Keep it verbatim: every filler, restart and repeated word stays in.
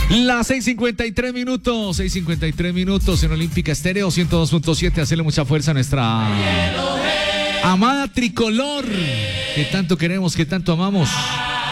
Las seis cincuenta y tres minutos, seis cincuenta y tres minutos en Olímpica Estéreo ciento dos punto siete. Hacerle mucha fuerza a nuestra amada tricolor, que tanto queremos, que tanto amamos.